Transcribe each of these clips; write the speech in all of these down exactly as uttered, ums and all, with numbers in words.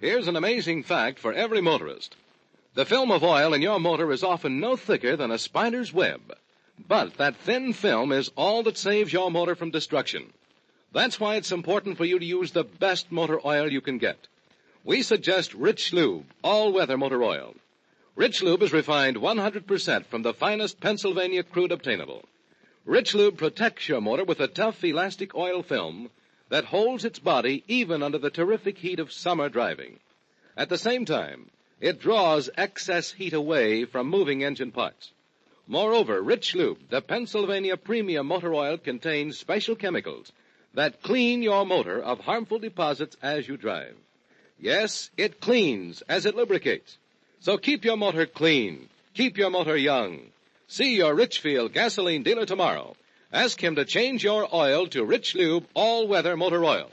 Here's an amazing fact for every motorist. The film of oil in your motor is often no thicker than a spider's web. But that thin film is all that saves your motor from destruction. That's why it's important for you to use the best motor oil you can get. We suggest Rich Lube, all-weather motor oil. Rich Lube is refined one hundred percent from the finest Pennsylvania crude obtainable. Rich Lube protects your motor with a tough elastic oil film that holds its body even under the terrific heat of summer driving. At the same time, it draws excess heat away from moving engine parts. Moreover, Rich Lube, the Pennsylvania premium motor oil, contains special chemicals that clean your motor of harmful deposits as you drive. Yes, it cleans as it lubricates. So keep your motor clean. Keep your motor young. See your Richfield gasoline dealer tomorrow. Ask him to change your oil to Rich Lube all-weather motor oil.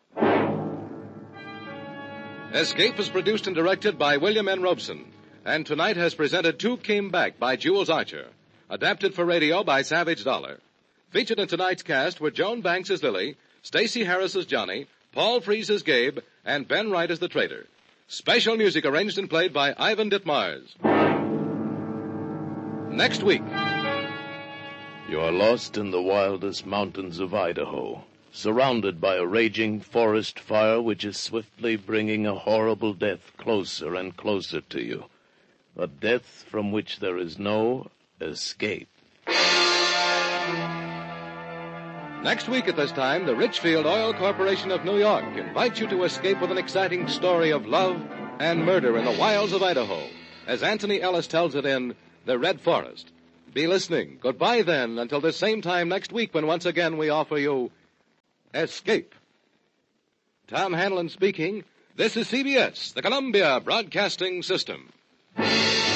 Escape is produced and directed by William N. Robeson, and tonight has presented Two Came Back by Jules Archer, adapted for radio by Savage Dollar. Featured in tonight's cast were Joan Banks as Lily, Stacey Harris as Johnny, Paul Frees as Gabe, and Ben Wright as the Trader. Special music arranged and played by Ivan Ditmars. Next week. You are lost in the wildest mountains of Idaho, surrounded by a raging forest fire which is swiftly bringing a horrible death closer and closer to you. A death from which there is no escape. Next week at this time, the Richfield Oil Corporation of New York invites you to escape with an exciting story of love and murder in the wilds of Idaho, as Anthony Ellis tells it in The Red Forest. Be listening. Goodbye, then, until the same time next week when once again we offer you Escape. Tom Hanlon speaking. This is C B S, the Columbia Broadcasting System.